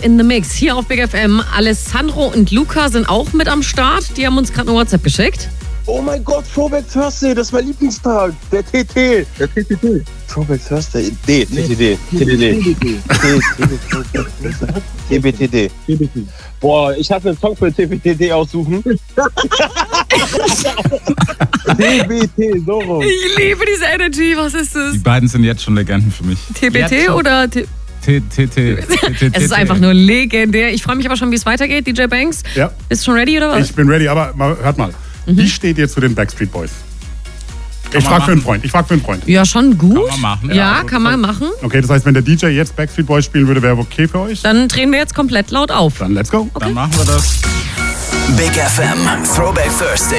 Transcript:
in the Mix. Hier auf Big FM. Alessandro und Luca sind auch mit am Start. Die haben uns gerade eine WhatsApp geschickt. Oh mein Gott, Throwback Thursday, das ist mein Lieblingstag. Der TT. Throwback Thursday. TTD. TBTD. Boah, ich hatte einen Song für TBTD aussuchen. TBT, so rum. Ich liebe diese Energy. Was ist das? Die beiden sind jetzt schon Legenden für mich. TBT oder... TT. Es ist einfach nur legendär. Ich freue mich aber schon, wie es weitergeht. DJ Banks, Ja. bist du schon ready oder was? Ich bin ready, aber hört mal. Wie steht ihr zu den Backstreet Boys? Ich frage für einen Freund. Ja, schon gut. Kann man machen. Ja, kann man machen. Okay, das heißt, wenn der DJ jetzt Backstreet Boys spielen würde, wäre okay für euch? Dann drehen wir jetzt komplett laut auf. Dann let's go. Dann machen wir das. Big FM Throwback Thursday.